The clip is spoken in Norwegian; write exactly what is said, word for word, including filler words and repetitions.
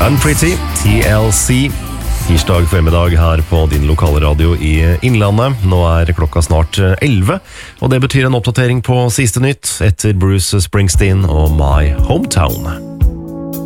Unpretty, T L C. Tirsdag formiddag her på din lokale radio i Innlandet. Nå er klokka snart elleve, og det betyr en oppdatering på siste nytt etter Bruce Springsteen og My Hometown.